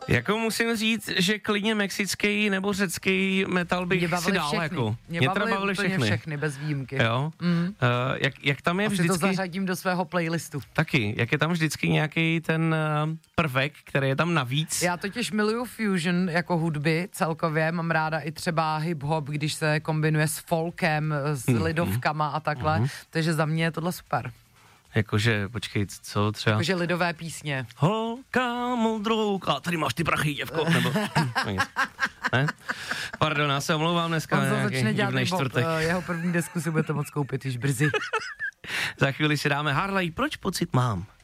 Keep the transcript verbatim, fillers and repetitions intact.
Jako musím říct, že klidně mexický nebo řecký metal bych si dal. Všechny. Jako. Mě, Mě bavili teda bavili všechny. všechny, bez výjimky. Jo? Mm. Uh, jak, jak tam je Asi vždycky... to zařadím do svého playlistu. Taky, jak je tam vždycky nějaký ten uh, prvek, který je tam navíc. Já totiž miluju fusion jako hudby celkově, mám ráda i třeba hip-hop, když se kombinuje s folkem, s mm. lidovkama a takhle, mm. takže za mě je tohle super. Jakože, počkej, co třeba? Jakože lidové písně. Holka modrouka, tady máš ty prachy, děvko, nebo... ne? Pardon, já se omlouvám dneska na nějaký divnej čtvrtek. Uh, jeho první desku si budete moc koupit již brzy. Za chvíli si dáme Harley, proč pocit mám?